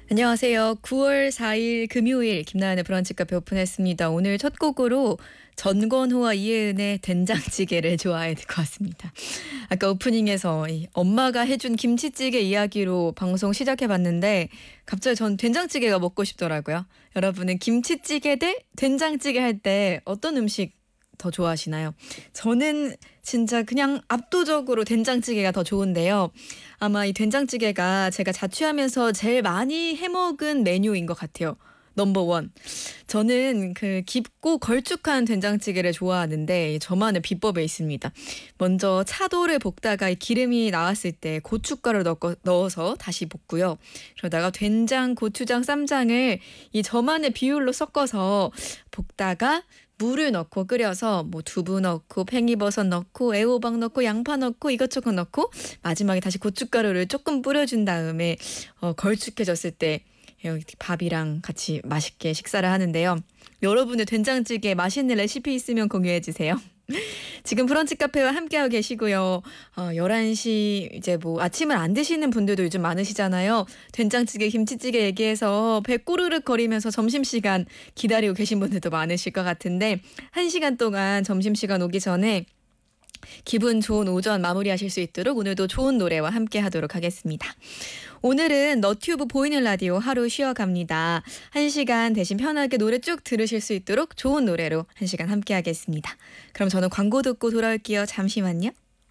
안녕하세요. 9월 4일 금요일 김나연의 브런치 카페 오픈했습니다. 오늘 첫 곡으로 전건호와 이혜은의 된장찌개를 좋아해 듣고 왔습니다. 아까 오프닝에서 엄마가 해준 김치찌개 이야기로 방송 시작해봤는데 갑자기 전 된장찌개가 먹고 싶더라고요. 여러분은 김치찌개 대 된장찌개 할 때 어떤 음식 더 좋아하시나요? 저는 진짜 그냥 압도적으로 된장찌개가 더 좋은데요. 아마 이 된장찌개가 제가 자취하면서 제일 많이 해먹은 메뉴인 것 같아요. 넘버원. 저는 그 깊고 걸쭉한 된장찌개를 좋아하는데 저만의 비법이 있습니다. 먼저 차돌을 볶다가 이 기름이 나왔을 때 고춧가루 넣어서 다시 볶고요. 그러다가 된장, 고추장, 쌈장을 이 저만의 비율로 섞어서 볶다가 물을 넣고 끓여서 뭐 두부 넣고 팽이버섯 넣고 애호박 넣고 양파 넣고 이것저것 넣고 마지막에 다시 고춧가루를 조금 뿌려준 다음에 걸쭉해졌을 때 밥이랑 같이 맛있게 식사를 하는데요. 여러분의 된장찌개 맛있는 레시피 있으면 공유해 주세요. 지금 브런치 카페와 함께하고 계시고요. 11시 이제 뭐 아침을 안 드시는 분들도 요즘 많으시잖아요. 된장찌개, 김치찌개 얘기해서 배 꼬르륵 거리면서 점심시간 기다리고 계신 분들도 많으실 것 같은데 1시간 동안 점심시간 오기 전에 기분 좋은 오전 마무리하실 수 있도록 오늘도 좋은 노래와 함께 하도록 하겠습니다. 오늘은 너튜브 보이는 라디오 하루 쉬어갑니다. 1시간 대신 편하게 노래 쭉 들으실 수 있도록 좋은 노래로 1시간 함께 하겠습니다. 그럼 저는 광고 듣고 돌아올게요. 잠시만요.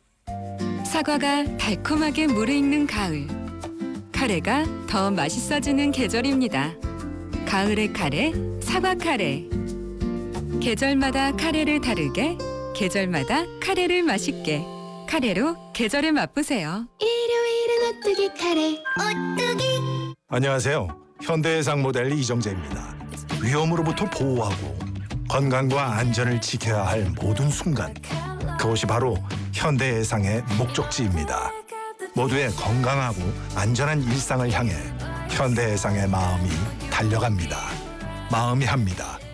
사과가 달콤하게 무르익는 가을. 카레가 더 맛있어지는 계절입니다. 가을의 카레, 사과 카레. 계절마다 카레를 다르게, 계절마다 카레를 맛있게. 카레로 계절을 맛보세요. 일요일은 오뚜기 카레 오뚜기. 안녕하세요. 현대해상 모델 이정재입니다. 위험으로부터 보호하고 건강과 안전을 지켜야 할 모든 순간, 그것이 바로 현대해상의 목적지입니다. 모두의 건강하고 안전한 일상을 향해 현대해상의 마음이 달려갑니다. 마음이 합니다.